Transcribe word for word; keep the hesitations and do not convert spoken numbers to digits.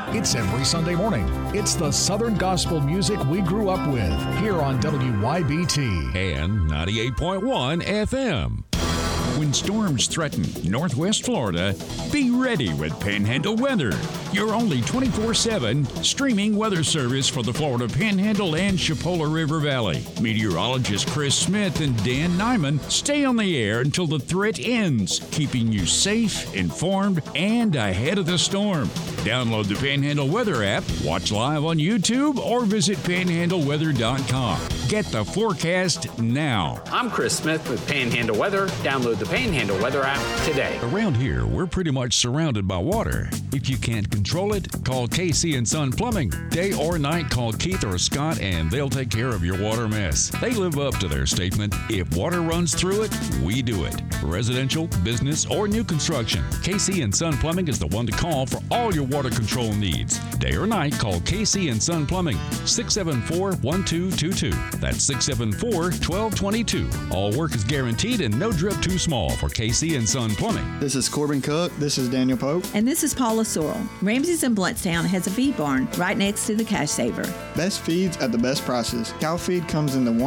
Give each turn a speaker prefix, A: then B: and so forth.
A: It's every Sunday morning. It's the Southern gospel music we grew up with here on W Y B T
B: and ninety-eight point one F M. When storms threaten Northwest Florida, be ready with Panhandle Weather, your only twenty-four seven streaming weather service for the Florida Panhandle and Chipola River Valley. Meteorologist Chris Smith and Dan Nyman stay on the air until the threat ends, keeping you safe, informed, and ahead of the storm. Download the Panhandle Weather app, watch live on YouTube, or visit panhandle weather dot com. Get the forecast now.
C: I'm Chris Smith with Panhandle Weather. Download the Panhandle Weather app today.
B: Around here, we're pretty much surrounded by water. If you can't control it, call K C and Son Plumbing. Day or night, call Keith or Scott, and they'll take care of your water mess. They live up to their statement, if water runs through it, we do it. Residential, business, or new construction, K C and Son Plumbing is the one to call for all your water control needs. Day or night, call K C and Son Plumbing, six seven four, one two two two. That's six seven four, one two two two. All work is guaranteed and no drip too small for K C and Son Plumbing.
D: This is Corbin Cook. This is Daniel Pope.
E: And this is Paula Sorrell. Ramsey's in Bluntstown has a feed barn right next to the Cash Saver.
D: Best feeds at the best prices. Cow feed comes in the one